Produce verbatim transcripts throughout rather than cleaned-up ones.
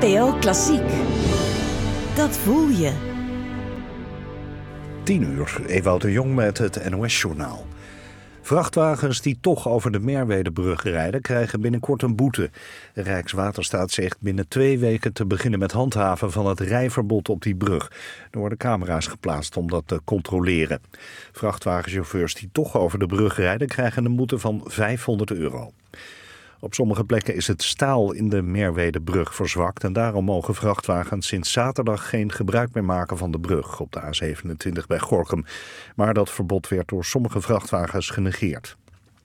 N P O Klassiek. Dat voel je. tien uur, Ewout de Jong met het N O S-journaal. Vrachtwagens die toch over de Merwedebrug rijden, krijgen binnenkort een boete. Rijkswaterstaat zegt binnen twee weken te beginnen met handhaven van het rijverbod op die brug. Er worden camera's geplaatst om dat te controleren. Vrachtwagenchauffeurs die toch over de brug rijden, krijgen een boete van vijfhonderd euro. Op sommige plekken is het staal in de Merwedebrug verzwakt en daarom mogen vrachtwagens sinds zaterdag geen gebruik meer maken van de brug op de A zevenentwintig bij Gorinchem. Maar dat verbod werd door sommige vrachtwagens genegeerd.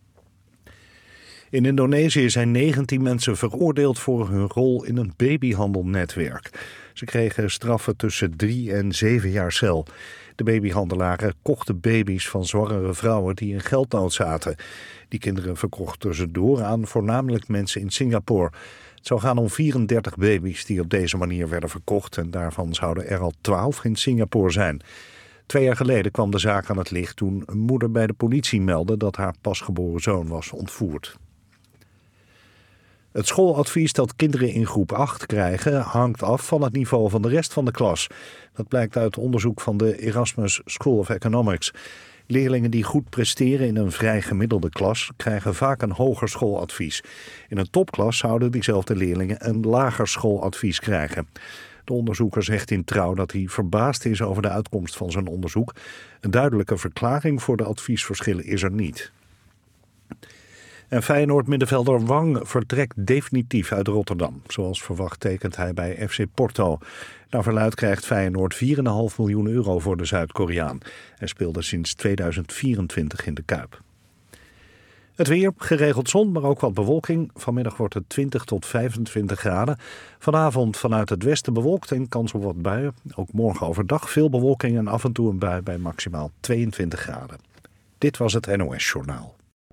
In Indonesië zijn negentien mensen veroordeeld voor hun rol in een babyhandelnetwerk. Ze kregen straffen tussen drie en zeven jaar cel. De babyhandelaren kochten baby's van zwangere vrouwen die in geldnood zaten. Die kinderen verkochten ze door aan voornamelijk mensen in Singapore. Het zou gaan om vierendertig baby's die op deze manier werden verkocht en daarvan zouden er al twaalf in Singapore zijn. Twee jaar geleden kwam de zaak aan het licht toen een moeder bij de politie meldde dat haar pasgeboren zoon was ontvoerd. Het schooladvies dat kinderen in groep acht krijgen hangt af van het niveau van de rest van de klas. Dat blijkt uit onderzoek van de Erasmus School of Economics. Leerlingen die goed presteren in een vrij gemiddelde klas krijgen vaak een hoger schooladvies. In een topklas zouden diezelfde leerlingen een lager schooladvies krijgen. De onderzoeker zegt in Trouw dat hij verbaasd is over de uitkomst van zijn onderzoek. Een duidelijke verklaring voor de adviesverschillen is er niet. En Feyenoord-middenvelder Wang vertrekt definitief uit Rotterdam. Zoals verwacht tekent hij bij F C Porto. Naar verluidt krijgt Feyenoord vier komma vijf miljoen euro voor de Zuid-Koreaan. Hij speelde sinds tweeduizend vierentwintig in de Kuip. Het weer, geregeld zon, maar ook wat bewolking. Vanmiddag wordt het twintig tot vijfentwintig graden. Vanavond vanuit het westen bewolkt en kans op wat buien. Ook morgen overdag veel bewolking en af en toe een bui bij maximaal tweeëntwintig graden. Dit was het N O S-journaal.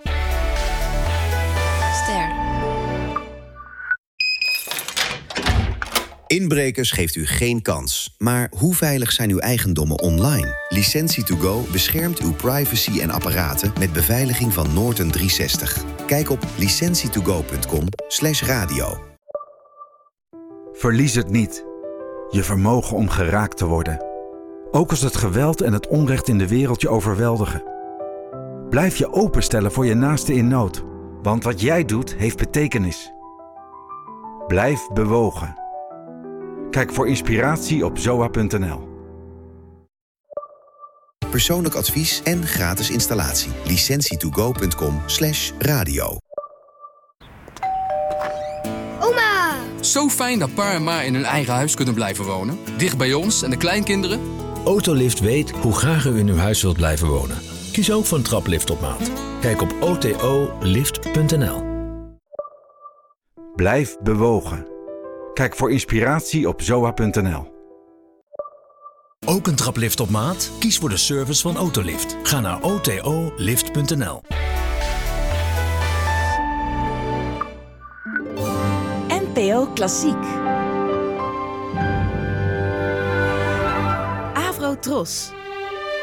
Inbrekers geeft u geen kans. Maar hoe veilig zijn uw eigendommen online? Licentie to go beschermt uw privacy en apparaten met beveiliging van Norton driehonderdzestig. Kijk op licentie to go punt com slash radio. Verlies het niet. Je vermogen om geraakt te worden. Ook als het geweld en het onrecht in de wereld je overweldigen. Blijf je openstellen voor je naaste in nood. Want wat jij doet, heeft betekenis. Blijf bewogen. Kijk voor inspiratie op zoa punt n l. Persoonlijk advies en gratis installatie. licentie to go punt com slash radio. Oma! Zo fijn dat pa en ma in hun eigen huis kunnen blijven wonen. Dicht bij ons en de kleinkinderen. Autolift weet hoe graag u in uw huis wilt blijven wonen. Kies ook voor een traplift op maat. Kijk op o t o lift punt n l. Blijf bewogen. Kijk voor inspiratie op zoa punt n l. Ook een traplift op maat? Kies voor de service van Autolift. Ga naar o t o lift punt n l. N P O Klassiek. Avro Tros.